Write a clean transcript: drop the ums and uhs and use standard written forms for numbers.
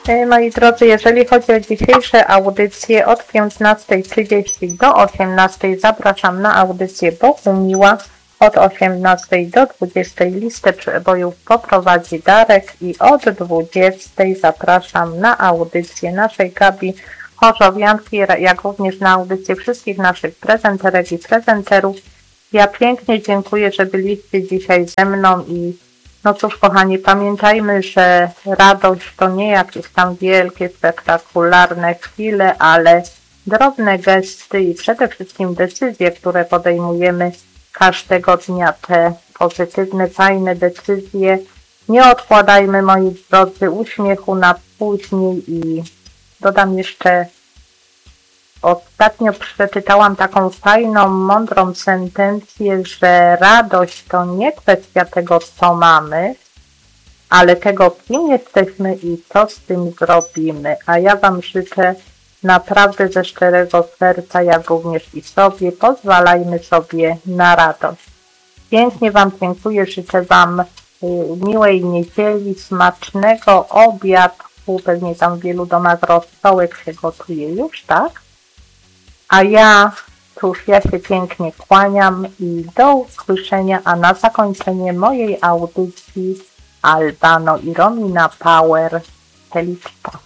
Moi drodzy, jeżeli chodzi o dzisiejsze audycje od 15:30 do 18:00 zapraszam na audycję Bogumiła. Od 18:00 do 20:00 listę przebojów poprowadzi Darek i od 20:00 zapraszam na audycję naszej Gabi Chorzowianskiej, jak również na audycję wszystkich naszych prezenterek i prezenterów. Ja pięknie dziękuję, że byliście dzisiaj ze mną i no cóż, kochani, pamiętajmy, że radość to nie jakieś tam wielkie, spektakularne chwile, ale drobne gesty i przede wszystkim decyzje, które podejmujemy każdego dnia, te pozytywne, fajne decyzje. Nie odkładajmy, moi drodzy, uśmiechu na później i dodam jeszcze, ostatnio przeczytałam taką fajną, mądrą sentencję, że radość to nie kwestia tego, co mamy, ale tego, kim jesteśmy i co z tym zrobimy. A ja Wam życzę naprawdę ze szczerego serca, jak również i sobie, pozwalajmy sobie na radość. Pięknie Wam dziękuję, życzę Wam miłej niedzieli, smacznego obiadku, pewnie tam w wielu domach rosołek się gotuje już, tak? A ja się pięknie kłaniam i do usłyszenia, a na zakończenie mojej audycji Albano i Romina Power Telista.